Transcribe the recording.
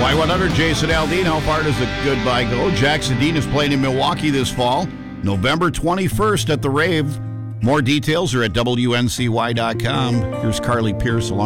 Y100, Jason Aldean. How far does the goodbye go? Jackson Dean is playing in Milwaukee this fall, November 21st at the Rave. More details are at WNCY.com. Here's Carly Pierce along